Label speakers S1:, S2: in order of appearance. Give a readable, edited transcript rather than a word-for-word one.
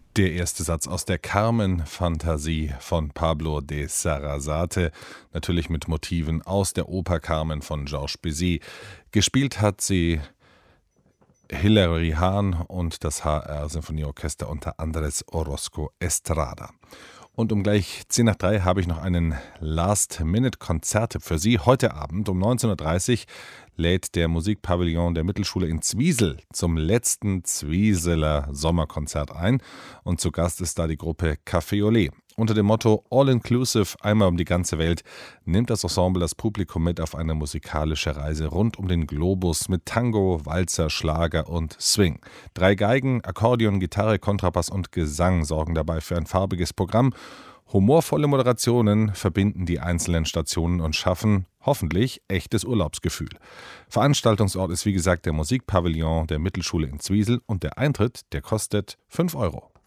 S1: Der erste Satz aus der Carmen-Fantasie von Pablo de Sarasate, natürlich mit Motiven aus der Oper Carmen von Georges Bizet. Gespielt hat sie Hilary Hahn und das HR-Sinfonieorchester unter Andrés Orozco Estrada. Und um gleich 10 nach 3 habe ich noch einen Last-Minute-Konzerttipp für Sie. Heute Abend um 19.30 Uhr lädt der Musikpavillon der Mittelschule in Zwiesel zum letzten Zwieseler Sommerkonzert ein. Und zu Gast ist da die Gruppe Café Olé. Unter dem Motto All-Inclusive, einmal um die ganze Welt, nimmt das Ensemble das Publikum mit auf eine musikalische Reise rund um den Globus mit Tango, Walzer, Schlager und Swing. 3 Geigen, Akkordeon, Gitarre, Kontrabass und Gesang sorgen dabei für ein farbiges Programm. Humorvolle Moderationen verbinden die einzelnen Stationen und schaffen hoffentlich echtes Urlaubsgefühl. Veranstaltungsort ist wie gesagt der Musikpavillon der Mittelschule in Zwiesel und der Eintritt, der kostet 5 Euro.